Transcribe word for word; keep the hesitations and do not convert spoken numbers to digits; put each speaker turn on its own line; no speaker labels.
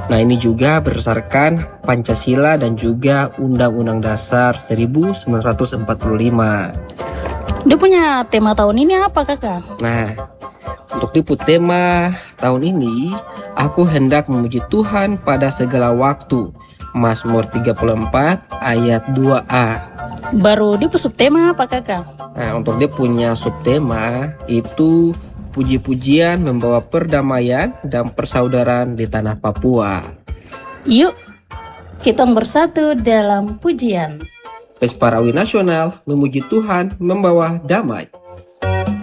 Nah, ini juga berdasarkan Pancasila dan juga Undang-Undang Dasar seribu sembilan ratus empat puluh lima.
Dia punya tema tahun ini apa, Kakak?
Nah, untuk Diput tema tahun ini, aku hendak memuji Tuhan pada segala waktu. Mazmur tiga puluh empat ayat dua a.
Baru dia subtema apa, Kakak?
Nah, untuk dia punya subtema itu puji-pujian membawa perdamaian dan persaudaraan di tanah Papua.
Yuk, kita bersatu dalam pujian.
Pesparawi Nasional memuji Tuhan membawa damai.